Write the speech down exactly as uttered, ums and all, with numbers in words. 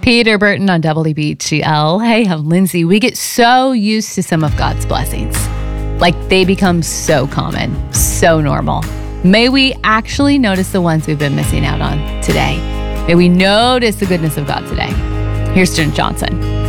Peter Burton on W B G L. Hey, I'm Lindsay. We get so used to some of God's blessings. Like they become so common, so normal. May we actually notice the ones we've been missing out on today. May we notice the goodness of God today. Here's Jen Johnson.